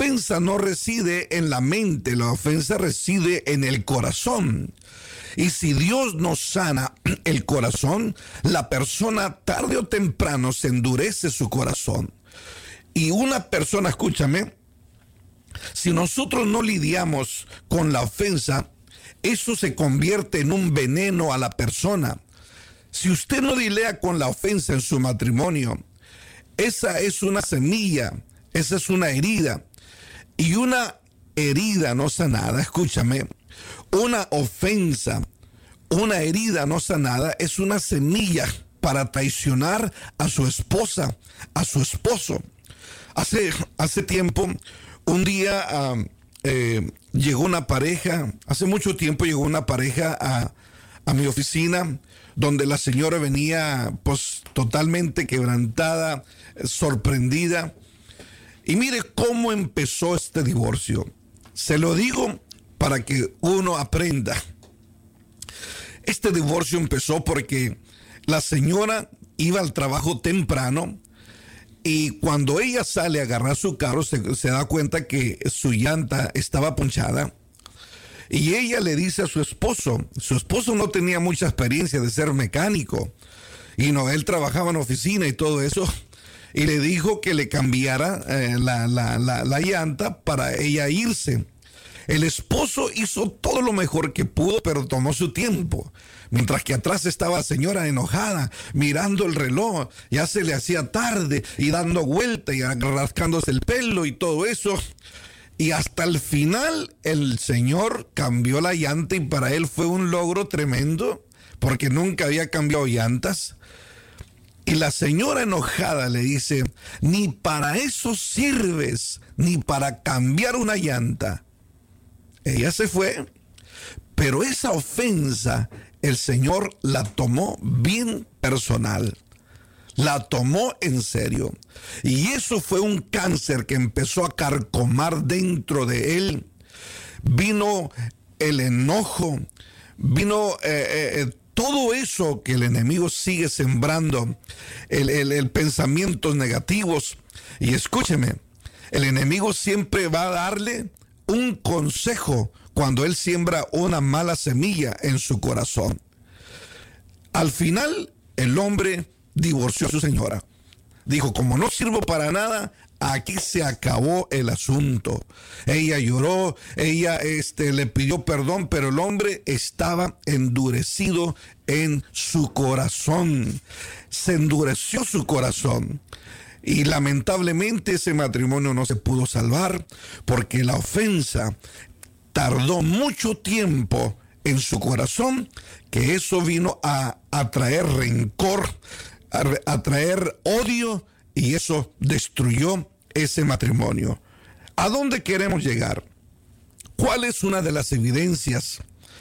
ofensa no reside en la mente, la ofensa reside en el corazón. Y si Dios no sana el corazón, la persona tarde o temprano se endurece su corazón. Y una persona, escúchame, si nosotros no lidiamos con la ofensa, eso se convierte en un veneno a la persona. Si usted no lidia con la ofensa en su matrimonio, esa es una semilla, esa es una herida. Y una herida no sanada, escúchame, una ofensa, una herida no sanada es una semilla para traicionar a su esposa, a su esposo. Hace tiempo, un día llegó una pareja, hace mucho tiempo llegó una pareja a mi oficina, donde la señora venía pues totalmente quebrantada, sorprendida. Y mire cómo empezó este divorcio. Se lo digo para que uno aprenda. Este divorcio empezó porque la señora iba al trabajo temprano y cuando ella sale a agarrar su carro se da cuenta que su llanta estaba ponchada. Y ella le dice a su esposo no tenía mucha experiencia de ser mecánico. Y no, él trabajaba en oficina y todo eso. Y le dijo que le cambiara la llanta para ella irse. El esposo hizo todo lo mejor que pudo, pero tomó su tiempo. Mientras que atrás estaba la señora enojada, mirando el reloj. Ya se le hacía tarde y dando vuelta y rascándose el pelo y todo eso. Y hasta el final el señor cambió la llanta y para él fue un logro tremendo porque nunca había cambiado llantas. Y la señora enojada le dice, ni para eso sirves, ni para cambiar una llanta. Ella se fue, pero esa ofensa el Señor la tomó bien personal. La tomó en serio. Y eso fue un cáncer que empezó a carcomar dentro de él. Vino el enojo, vino todo eso que el enemigo sigue sembrando, el pensamientos negativos. Y escúcheme, el enemigo siempre va a darle un consejo cuando él siembra una mala semilla en su corazón. Al final, el hombre divorció a su señora. Dijo, como no sirvo para nada, aquí se acabó el asunto. Ella lloró, ella le pidió perdón, pero el hombre estaba endurecido en su corazón. Se endureció su corazón. Y lamentablemente ese matrimonio no se pudo salvar porque la ofensa tardó mucho tiempo en su corazón, que eso vino a traer rencor, a traer odio, y eso destruyó ese matrimonio. ¿A dónde queremos llegar? ¿Cuál es una de las evidencias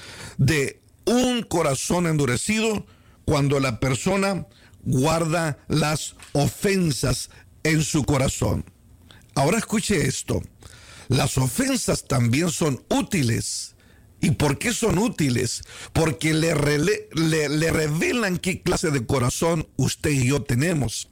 de un corazón endurecido? Cuando la persona guarda las ofensas en su corazón. Ahora escuche esto. Las ofensas también son útiles. ¿Y por qué son útiles? Porque le revelan qué clase de corazón usted y yo tenemos.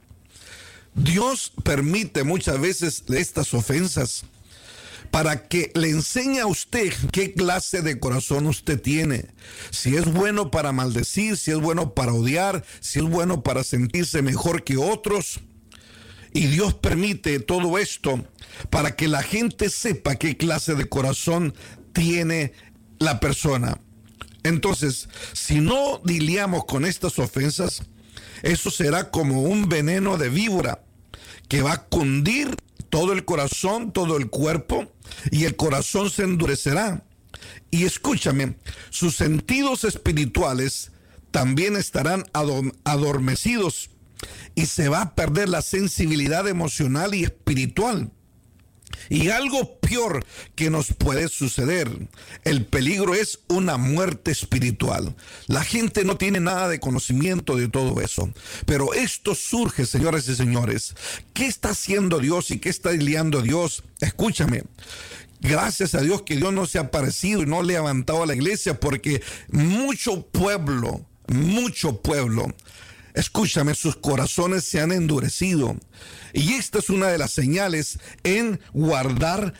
Dios permite muchas veces estas ofensas para que le enseñe a usted qué clase de corazón usted tiene. Si es bueno para maldecir, si es bueno para odiar, si es bueno para sentirse mejor que otros. Y Dios permite todo esto para que la gente sepa qué clase de corazón tiene la persona. Entonces, si no lidiamos con estas ofensas, eso será como un veneno de víbora que va a cundir todo el corazón, todo el cuerpo, y el corazón se endurecerá. Y escúchame, sus sentidos espirituales también estarán adormecidos y se va a perder la sensibilidad emocional y espiritual. Y algo peor que nos puede suceder, el peligro es una muerte espiritual. La gente no tiene nada de conocimiento de todo eso, pero esto surge, señoras y señores. ¿Qué está haciendo Dios y qué está lidiando Dios? Escúchame. Gracias a Dios que Dios no se ha aparecido y no le ha levantado a la iglesia, porque mucho pueblo, escúchame, sus corazones se han endurecido. Y esta es una de las señales en guardar